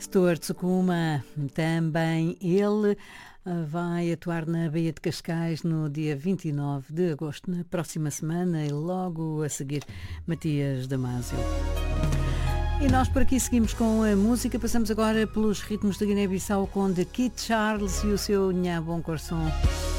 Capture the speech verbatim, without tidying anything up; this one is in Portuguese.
Stuart Sukuma, também ele vai atuar na Baía de Cascais no dia vinte e nove de agosto, na próxima semana, e logo a seguir Matias Damasio. E nós por aqui seguimos com a música, passamos agora pelos ritmos de Guiné-Bissau com The Kid Charles e o seu Nha Bom Coração.